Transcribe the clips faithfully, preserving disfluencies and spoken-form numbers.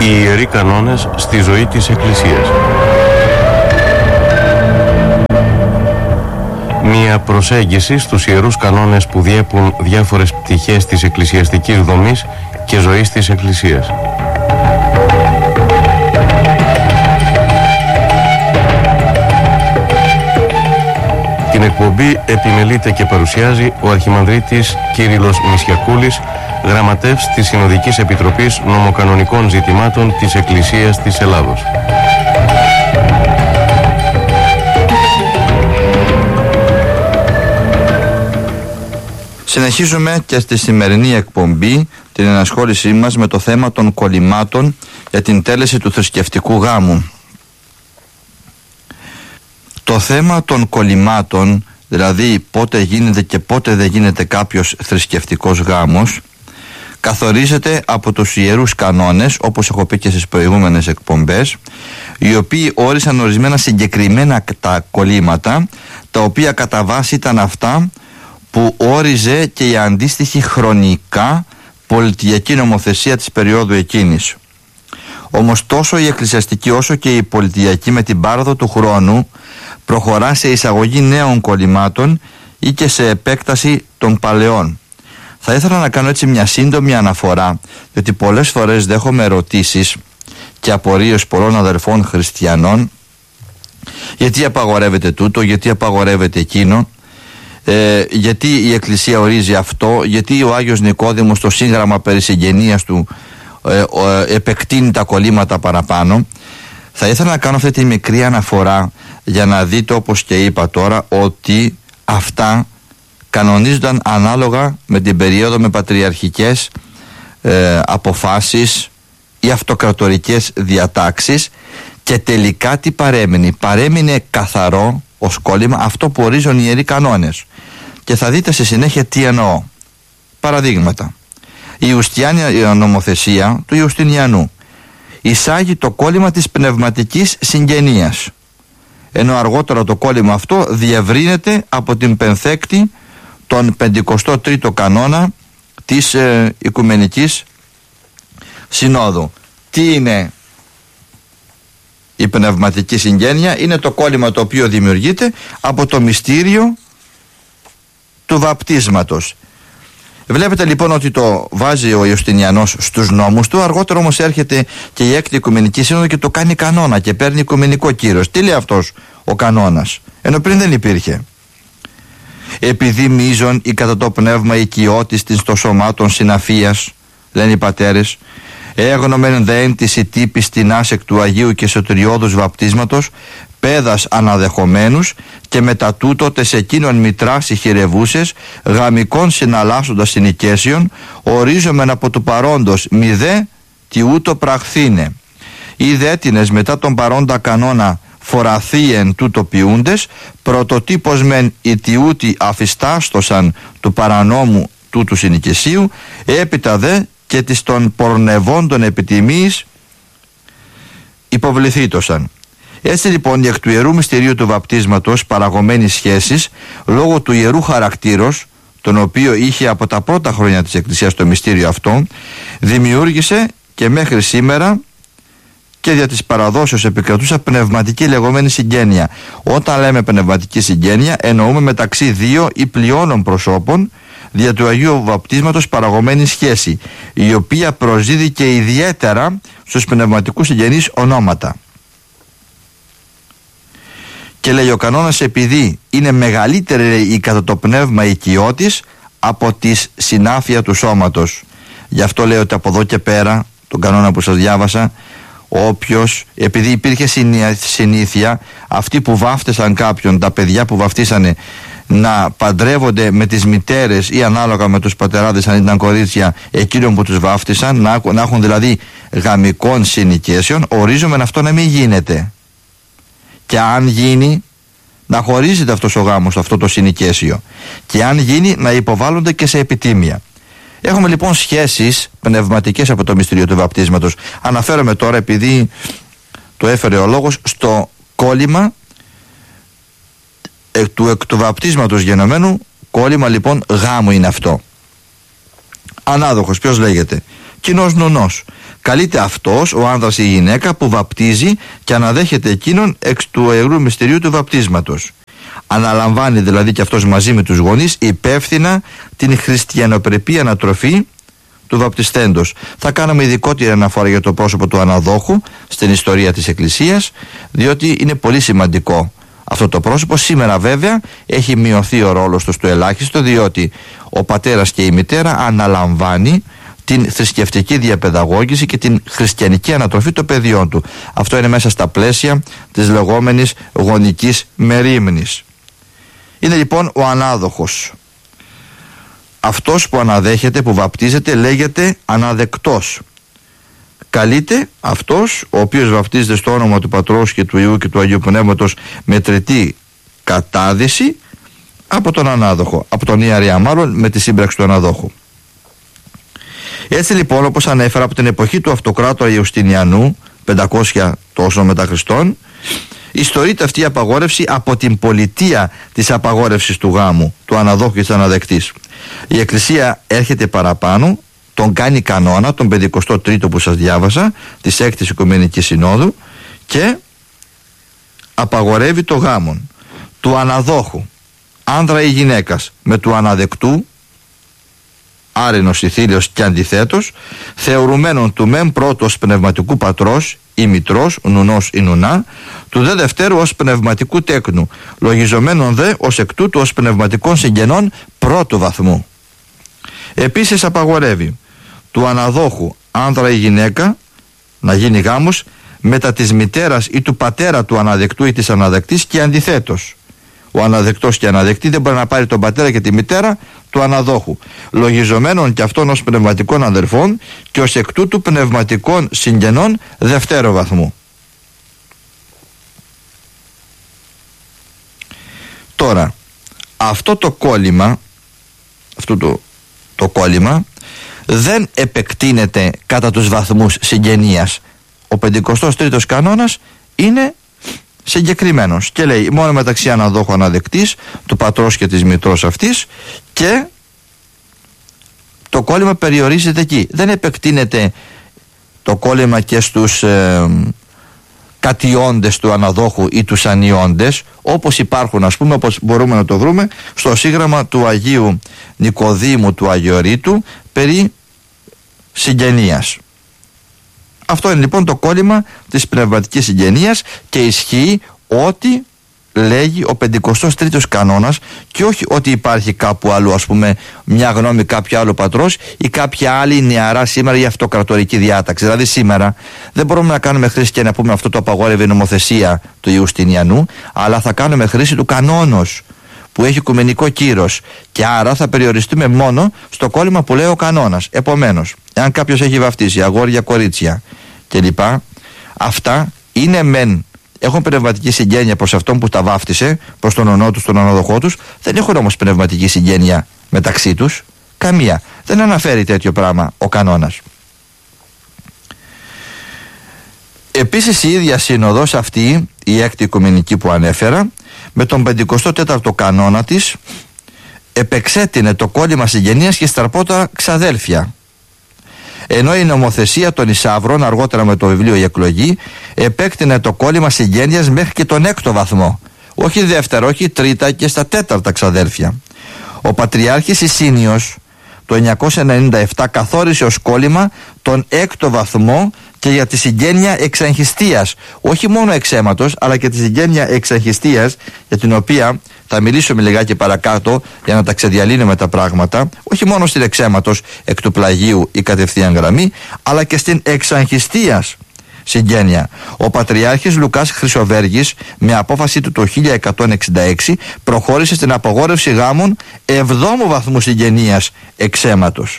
Οι ιεροί κανόνες στη ζωή της Εκκλησίας. Μία προσέγγιση στους ιερούς κανόνες που διέπουν διάφορες πτυχές της εκκλησιαστικής δομής και ζωής της Εκκλησίας. Την εκπομπή επιμελείται και παρουσιάζει ο Αρχιμανδρίτης Κύριλλος Μησιακούλης, γραμματεύς της Συνοδικής Επιτροπής Νομοκανονικών Ζητημάτων της Εκκλησίας της Ελλάδος. Συνεχίζουμε και στη σημερινή εκπομπή την ενασχόλησή μας με το θέμα των κολλημάτων για την τέλεση του θρησκευτικού γάμου. Το θέμα των κολλημάτων, δηλαδή πότε γίνεται και πότε δεν γίνεται κάποιος θρησκευτικός γάμος, καθορίζεται από τους ιερούς κανόνες, όπως έχω πει και στις προηγούμενες εκπομπές, οι οποίοι όρισαν ορισμένα συγκεκριμένα τα κολλήματα, τα οποία κατά βάση ήταν αυτά που όριζε και η αντίστοιχη χρονικά πολιτιακή νομοθεσία της περίοδου εκείνης. Όμως τόσο η εκκλησιαστική όσο και η πολιτιακή με την πάροδο του χρόνου προχωρά σε εισαγωγή νέων κολλημάτων ή και σε επέκταση των παλαιών. Θα ήθελα να κάνω έτσι μια σύντομη αναφορά, διότι πολλές φορές δέχομαι ερωτήσεις και απορίες πολλών αδερφών χριστιανών, γιατί απαγορεύεται τούτο, γιατί απαγορεύεται εκείνο, ε, γιατί η Εκκλησία ορίζει αυτό, γιατί ο Άγιος Νικόδημος στο σύγγραμμα περί συγγενείας του ε, ε, επεκτείνει τα κολλήματα παραπάνω. Θα ήθελα να κάνω αυτή τη μικρή αναφορά για να δείτε, όπως και είπα τώρα, ότι αυτά κανονίζονταν ανάλογα με την περίοδο, με πατριαρχικές ε, αποφάσεις ή αυτοκρατορικές διατάξεις, και τελικά τι παρέμεινε? Παρέμεινε καθαρό ως κόλλημα αυτό που ορίζουν οι ιεροί κανόνες. Και θα δείτε στη συνέχεια τι εννοώ. Παραδείγματα. Η Ιουστιάνια νομοθεσία του Ιουστινιανού εισάγει το κόλλημα της πνευματικής συγγενείας, ενώ αργότερα το κόλλημα αυτό διευρύνεται από την πενθέκτη τον πενηκοστό τρίτο κανόνα της ε, Οικουμενικής Συνόδου. Τι είναι η πνευματική συγγένεια? Είναι το κόλλημα το οποίο δημιουργείται από το μυστήριο του βαπτίσματος. Βλέπετε λοιπόν ότι το βάζει ο Ιουστινιανός στους νόμους του, αργότερα όμως έρχεται και η έκτη Οικουμενική Σύνοδο και το κάνει κανόνα και παίρνει οικουμενικό κύρος. Τι λέει αυτός ο κανόνας, ενώ πριν δεν υπήρχε? Επειδή μείζον ή κατά το πνεύμα οικειώτης της το σωμάτων συναφίας, λένε οι πατέρες, έγνομεν δέν της η τύπης την άσεκ του Αγίου και σωτηριώδους βαπτίσματος, πέδας αναδεχομένους και μετά τούτο τες εκείνων μητράς ηχηρευούσες, γαμικών συναλλάσσοντας συνοικέσιον, ορίζομεν από του παρόντος μη δε τι ούτω πραχθήνε. Ή δέτινες μετά τον παρόντα κανόνα φοραθίεν τούτο ποιούντες, πρωτοτύπος μεν οι τιούτι αφιστάστοσαν του παρανόμου τούτου συνοικεσίου, έπειτα δε και της των πορνευόντων επιτιμής υποβληθήτωσαν. Έτσι λοιπόν η εκ του ιερού μυστηρίου του βαπτίσματος παραγωμένη σχέσης, λόγω του ιερού χαρακτήρος, τον οποίο είχε από τα πρώτα χρόνια της Εκκλησίας το μυστήριο αυτό, δημιούργησε και μέχρι σήμερα και δια της παραδόσεως επικρατούσα πνευματική λεγόμενη συγγένεια. Όταν λέμε πνευματική συγγένεια, εννοούμε μεταξύ δύο ή πλειώνων προσώπων δια του Αγίου Βαπτίσματος παραγωμένη σχέση, η οποία προσδίδει και ιδιαίτερα στους πνευματικούς συγγενείς ονόματα. Και λέει ο κανόνας, επειδή είναι μεγαλύτερη η κατά το πνεύμα οικειώτης από τη συνάφεια του σώματος. Γι' αυτό λέω ότι από εδώ και πέρα, τον κανόνα που σας διάβασα, όποιος, επειδή υπήρχε συνήθεια αυτοί που βάφτισαν κάποιον, τα παιδιά που βαφτίσανε, να παντρεύονται με τις μητέρες ή ανάλογα με τους πατεράδες αν ήταν κορίτσια εκείνων που τους βάφτισαν, να, να έχουν δηλαδή γαμικών συνοικέσεων, ορίζουμε αυτό να μην γίνεται. Και αν γίνει, να χωρίζεται αυτός ο γάμος, αυτό το συνοικέσιο, και αν γίνει να υποβάλλονται και σε επιτίμια. Έχουμε λοιπόν σχέσεις πνευματικές από το μυστήριο του βαπτίσματος. Αναφέρομαι τώρα, επειδή το έφερε ο λόγος, στο κόλλημα εκ του, εκ του βαπτίσματος γενομένου. Κόλλημα λοιπόν γάμου είναι αυτό. Ανάδοχος, ποιος λέγεται? Κοινός νουνός. Καλείται αυτός, ο άνδρας ή η γυναίκα, που βαπτίζει και αναδέχεται εκείνον εξ του ιερού μυστηρίου του βαπτίσματος. Αναλαμβάνει δηλαδή και αυτός μαζί με τους γονείς υπεύθυνα την χριστιανοπρεπή ανατροφή του βαπτιστέντος. Θα κάνουμε ειδικότερη αναφορά για το πρόσωπο του αναδόχου στην ιστορία της Εκκλησίας, διότι είναι πολύ σημαντικό αυτό το πρόσωπο. Σήμερα βέβαια έχει μειωθεί ο ρόλος του στο ελάχιστο, διότι ο πατέρας και η μητέρα αναλαμβάνει την θρησκευτική διαπαιδαγώγηση και την χριστιανική ανατροφή των παιδιών του. Αυτό είναι μέσα στα πλαίσια της λεγόμενης γονικής μερίμνης. Είναι λοιπόν ο ανάδοχος. Αυτός που αναδέχεται, που βαπτίζεται, λέγεται αναδεκτός. Καλείται αυτός ο οποίος βαπτίζεται στο όνομα του Πατρός και του Υιού και του Αγίου Πνεύματος με τριτή κατάδυση από τον ανάδοχο, από τον ιερέα μάλλον, με τη σύμπραξη του αναδόχου. Έτσι λοιπόν, όπως ανέφερα, από την εποχή του αυτοκράτορα Ιουστινιανού, πεντακόσια τόσο μετά Χριστόν, ιστορείται αυτή η απαγόρευση από την πολιτεία της απαγόρευσης του γάμου, του αναδόχου και της αναδεκτής. Η Εκκλησία έρχεται παραπάνω, τον κάνει κανόνα, τον πενηκοστό τρίτο που σας διάβασα, της έκτης Οικουμενικής Συνόδου, και απαγορεύει το γάμον του αναδόχου, άνδρα ή γυναίκας, με του αναδεκτού, άρενος ηθήλιος και αντιθέτως, θεωρουμένων του μεν πρώτου ως πνευματικού πατρός ή μητρός, νουνός ή νουνά, του δε δευτέρου ως πνευματικού τέκνου, λογιζομένων δε ως εκ τούτου ως πνευματικών συγγενών πρώτου βαθμού. Επίσης απαγορεύει του αναδόχου, άνδρα ή γυναίκα, να γίνει γάμος μετά της μητέρας ή του πατέρα του αναδεκτού ή της αναδεκτής, και αντιθέτως. Ο αναδεκτός και η αναδεκτή δεν μπορεί να πάρει τον πατέρα και τη μητέρα του αναδόχου, λογιζομένων και αυτών ως πνευματικών αδερφών και ως εκ τούτου πνευματικών συγγενών δευτέρου βαθμού. Τώρα, αυτό το κόλλημα, αυτό το, το κόλλημα δεν επεκτείνεται κατά τους βαθμούς συγγενείας. Ο πεντηκοστός τρίτος κανόνας είναι συγκεκριμένος και λέει μόνο μεταξύ αναδόχου αναδεκτής, του πατρός και της μητρός αυτής, και το κόλλημα περιορίζεται εκεί. Δεν επεκτείνεται το κόλλημα και στους ε, κατιόντες του αναδόχου ή τους ανιόντες, όπως υπάρχουν, ας πούμε, όπως μπορούμε να το βρούμε στο σύγγραμμα του Αγίου Νικοδήμου του Αγιορείτου περί συγγενείας. Αυτό είναι λοιπόν το κόλλημα της πνευματικής συγγενείας και ισχύει ό,τι λέγει ο πεντηκοστός τρίτος κανόνας και όχι ότι υπάρχει κάπου αλλού, ας πούμε, μια γνώμη κάποιο άλλο πατρός ή κάποια άλλη νεαρά σήμερα η αυτοκρατορική διάταξη. Δηλαδή σήμερα δεν μπορούμε να κάνουμε χρήση και να πούμε αυτό το απαγόρευε η νομοθεσία του Ιουστινιανού, αλλά θα κάνουμε χρήση του κανόνος που έχει οικουμενικό κύρος, και άρα θα περιοριστούμε μόνο στο κόλλημα που λέει ο κανόνας. Επομένως, εάν κάποιος έχει βαφτίσει αγόρια, κορίτσια κλπ, αυτά είναι μεν, έχουν πνευματική συγγένεια προς αυτόν που τα βάφτισε, προς τον ονό τους, τον αναδοχό τους, δεν έχουν όμως πνευματική συγγένεια μεταξύ τους, καμία. Δεν αναφέρει τέτοιο πράγμα ο κανόνας. Επίσης η ίδια σύνοδος αυτή, η έκτη οικουμενική που ανέφερα, με τον πεντηκοστό τέταρτο κανόνα της επεξέτεινε το κόλλημα συγγενείας και στραπότερα ξαδέλφια, ενώ η νομοθεσία των Ισαύρων, αργότερα με το βιβλίο «Η Εκλογή», επέκτηνε το κόλλημα συγγένειας μέχρι και τον έκτο βαθμό, όχι δεύτερο, όχι τρίτα και στα τέταρτα ξαδέλφια. Ο Πατριάρχης Ισίνιος το εννιακόσια ενενήντα επτά καθόρισε ως κόλλημα τον έκτο βαθμό και για τη συγγένεια εξαγχιστίας, όχι μόνο εξαίματος αλλά και τη συγγένεια εξαγχιστίας, για την οποία θα μιλήσουμε λιγάκι παρακάτω για να τα ξεδιαλύνουμε τα πράγματα, όχι μόνο στην εξαίματος εκ του πλαγίου ή κατευθείαν γραμμή, αλλά και στην εξαγχιστίας συγγένεια. Ο Πατριάρχης Λουκάς Χρυσοβέργης με απόφαση του το χίλια εκατόν εξήντα έξι προχώρησε στην απαγόρευση γάμων εβδόμου βαθμού συγγενείας εξαίματος.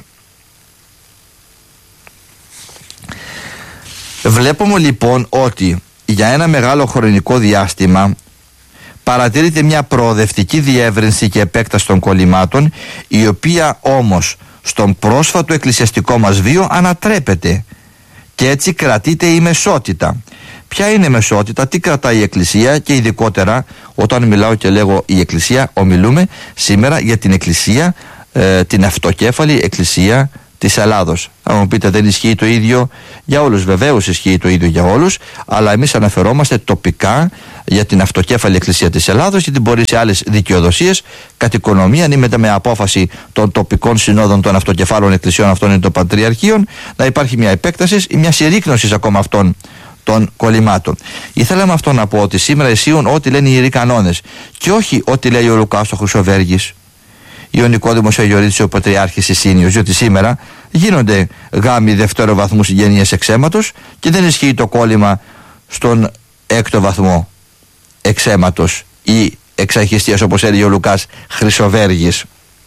Βλέπουμε λοιπόν ότι για ένα μεγάλο χρονικό διάστημα παρατηρείται μια προοδευτική διεύρυνση και επέκταση των κολλημάτων, η οποία όμως στον πρόσφατο εκκλησιαστικό μας βίο ανατρέπεται και έτσι κρατείται η μεσότητα. Ποια είναι η μεσότητα, τι κρατάει η Εκκλησία, και ειδικότερα όταν μιλάω και λέγω η Εκκλησία, ομιλούμε σήμερα για την Εκκλησία, ε, την αυτοκέφαλη Εκκλησία της Ελλάδος. Θα μου πείτε, δεν ισχύει το ίδιο για όλους? Βεβαίως ισχύει το ίδιο για όλους, αλλά εμείς αναφερόμαστε τοπικά για την αυτοκέφαλη Εκκλησία της Ελλάδος, γιατί μπορεί σε άλλες δικαιοδοσίες, κατ' οικονομία, ή μετά με απόφαση των τοπικών συνόδων των αυτοκεφάλων εκκλησιών αυτών ή των πατριαρχείων, να υπάρχει μια επέκταση ή μια συρρίκνωση ακόμα αυτών των κολλημάτων. Ήθελα με αυτό να πω ότι σήμερα ισχύουν ό,τι λένε οι ιεροί κανόνες και όχι ό,τι λέει ο Λουκάς ο Χρυσοβέργης ή ο Νικόδημος Αγιορείτης ο Πατριάρχης Ισίνιος, διότι σήμερα γίνονται γάμοι δευτέρου βαθμού συγγενείας εξαίματος και δεν ισχύει το κόλλημα στον έκτο βαθμό εξαίματος ή εξαρχιστίας, όπως έλεγε ο Λουκάς Χρυσοβέργης.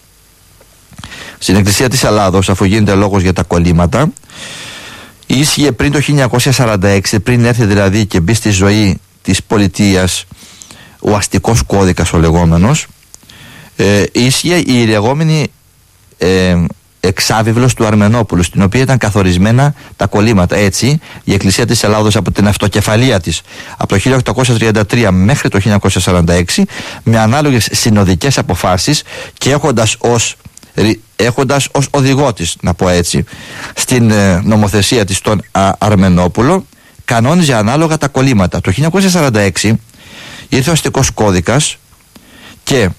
Στην Εκκλησία της Ελλάδος, αφού γίνεται λόγος για τα κολλήματα, ίσχυε πριν το χίλια εννιακόσια σαράντα έξι, πριν έρθει δηλαδή και μπει στη ζωή της πολιτείας ο αστικός κώδικας ο λεγόμενος, ε, ίσχυε η λεγόμενη ε, εξάβιβλος του Αρμενόπουλου, στην οποία ήταν καθορισμένα τα κολλήματα. Έτσι η Εκκλησία της Ελλάδος από την αυτοκεφαλία της από το χίλια οκτακόσια τριάντα τρία μέχρι το χίλια εννιακόσια σαράντα έξι, με ανάλογες συνοδικές αποφάσεις και έχοντας ως έχοντας ως οδηγό της, να πω έτσι, στην ε, νομοθεσία της τον α, Αρμενόπουλο, κανόνιζε ανάλογα τα κολλήματα. Το χίλια εννιακόσια σαράντα έξι ήρθε ο αστικός κώδικας και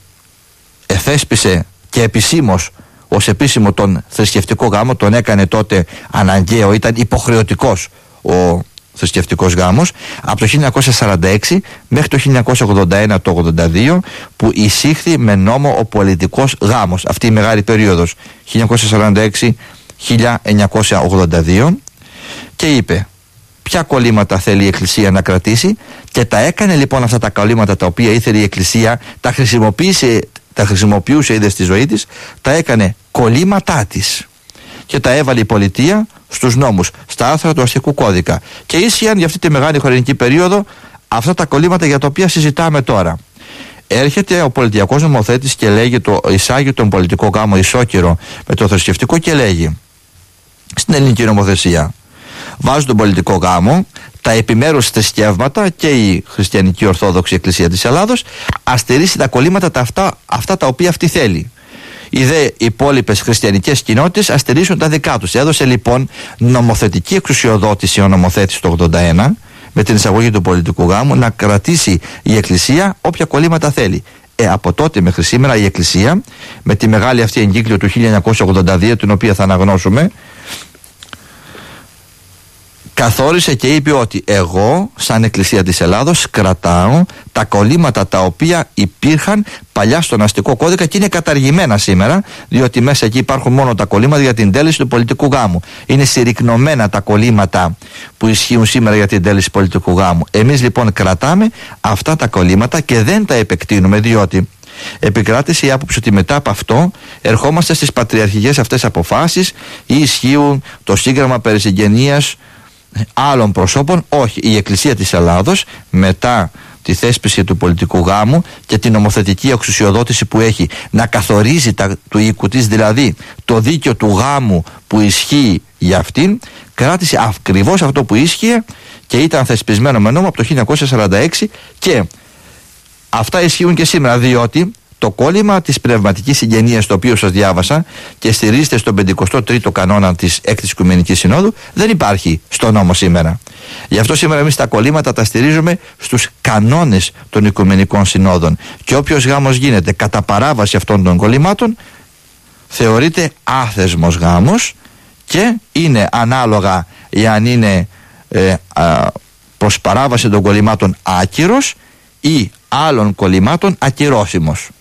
εθέσπισε και επισήμως ως επίσημο τον θρησκευτικό γάμο, τον έκανε τότε αναγκαίο, ήταν υποχρεωτικός ο θρησκευτικός γάμος, από το χίλια εννιακόσια σαράντα έξι μέχρι το χίλια εννιακόσια ογδόντα ένα το ογδόντα δύο, που εισήχθη με νόμο ο πολιτικός γάμος, αυτή η μεγάλη περίοδος χίλια εννιακόσια σαράντα έξι με χίλια εννιακόσια ογδόντα δύο, και είπε ποια κολλήματα θέλει η Εκκλησία να κρατήσει, και τα έκανε λοιπόν αυτά τα κολλήματα τα οποία ήθελε η Εκκλησία, τα χρησιμοποίησε, τα χρησιμοποιούσε είδε στη ζωή της, τα έκανε κολλήματά της και τα έβαλε η πολιτεία στους νόμους, στα άρθρα του αστικού κώδικα, και ίσχυαν για αυτή τη μεγάλη χρονική περίοδο αυτά τα κολλήματα για τα οποία συζητάμε τώρα. Έρχεται ο πολιτιακός νομοθέτης και λέγει, το εισάγει τον πολιτικό γάμο ισόκυρο με το θρησκευτικό, και λέγει στην ελληνική νομοθεσία, βάζουν τον πολιτικό γάμο, τα επιμέρους θρησκεύματα και η Χριστιανική Ορθόδοξη Εκκλησία της Ελλάδος αστερίσει τα κολλήματα τα αυτά, αυτά τα οποία αυτή θέλει. Οι δε υπόλοιπες χριστιανικές κοινότητες αστερίσουν τα δικά τους. Έδωσε λοιπόν νομοθετική εξουσιοδότηση ο νομοθέτης το ογδόντα ένα με την εισαγωγή του πολιτικού γάμου να κρατήσει η Εκκλησία όποια κολλήματα θέλει. Ε, από τότε μέχρι σήμερα η Εκκλησία, με τη μεγάλη αυτή εγκύκλιο του χίλια εννιακόσια ογδόντα δύο, την οποία θα αναγνώσουμε, καθόρισε και είπε ότι εγώ σαν Εκκλησία της Ελλάδος κρατάω τα κολλήματα τα οποία υπήρχαν παλιά στον αστικό κώδικα και είναι καταργημένα σήμερα, διότι μέσα εκεί υπάρχουν μόνο τα κολλήματα για την τέλεση του πολιτικού γάμου. Είναι συρρικνωμένα τα κολλήματα που ισχύουν σήμερα για την τέλεση πολιτικού γάμου. Εμείς λοιπόν κρατάμε αυτά τα κολλήματα και δεν τα επεκτείνουμε, διότι επικράτησε η άποψη ότι μετά από αυτό ερχόμαστε στις πατριαρχικές αυτές αποφάσεις ή ισχύουν το σύγγραμμα περί συγγενείας άλλων προσώπων. Όχι, η Εκκλησία της Ελλάδος μετά τη θέσπιση του πολιτικού γάμου και την νομοθετική εξουσιοδότηση που έχει να καθορίζει τα, του οίκου της, δηλαδή το δίκαιο του γάμου που ισχύει για αυτήν, κράτησε ακριβώς αυτό που ίσχυε και ήταν θεσπισμένο με νόμο από το χίλια εννιακόσια σαράντα έξι, και αυτά ισχύουν και σήμερα, διότι το κόλλημα της πνευματικής συγγενείας, το οποίο σας διάβασα και στηρίζεται στον πενηκοστό τρίτο κανόνα της έκτης Οικουμενικής Συνόδου, δεν υπάρχει στο νόμο σήμερα. Γι' αυτό σήμερα εμείς τα κολλήματα τα στηρίζουμε στους κανόνες των Οικουμενικών Συνόδων, και όποιος γάμος γίνεται κατά παράβαση αυτών των κολλημάτων θεωρείται άθεσμος γάμος και είναι ανάλογα εάν είναι ε, α, προς παράβαση των κολλημάτων άκυρος ή άλλων κολλημάτων ακυρώσιμος.